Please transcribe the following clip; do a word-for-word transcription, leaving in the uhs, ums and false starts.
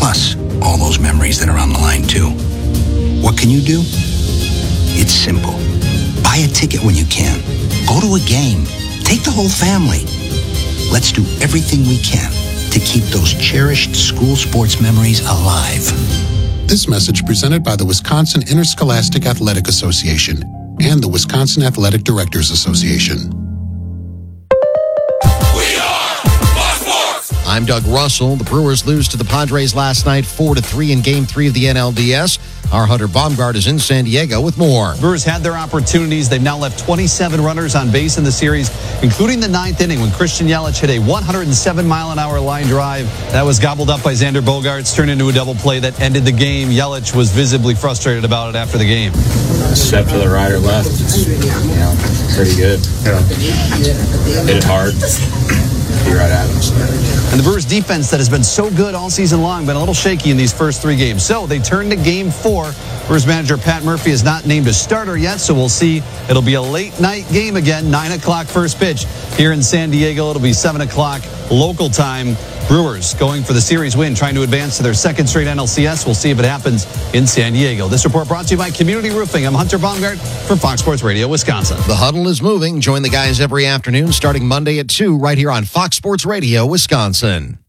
Plus, all those memories that are on the line, too. What can you do? It's simple. Buy a ticket when you can. Go to a game. Take the whole family. Let's do everything we can to keep those cherished school sports memories alive. This message presented by the Wisconsin Interscholastic Athletic Association and the Wisconsin Athletic Directors Association. I'm Doug Russell. The Brewers lose to the Padres last night four to three in Game three of the N L D S. Our Hunter Baumgart is in San Diego with more. Brewers had their opportunities. They've now left twenty-seven runners on base in the series, including the ninth inning when Christian Yelich hit a one hundred seven mile an hour line drive. That was gobbled up by Xander Bogaerts, turned into a double play that ended the game. Yelich was visibly frustrated about it after the game. Step to the right or left, it's, you know, pretty good. Yeah. Hit it hard. Be right at him. And the Brewers defense that has been so good all season long, been a little shaky in these first three games. So they turn to game four. Brewers manager Pat Murphy is not named a starter yet, so we'll see. It'll be a late night game again, nine o'clock first pitch here in San Diego. It'll be seven o'clock local time. Brewers going for the series win, trying to advance to their second straight N L C S. We'll see if it happens in San Diego. This report brought to you by Community Roofing. I'm Hunter Baumgart for Fox Sports Radio, Wisconsin. The Huddle is moving. Join the guys every afternoon starting Monday at two right here on Fox Sports Radio, Wisconsin.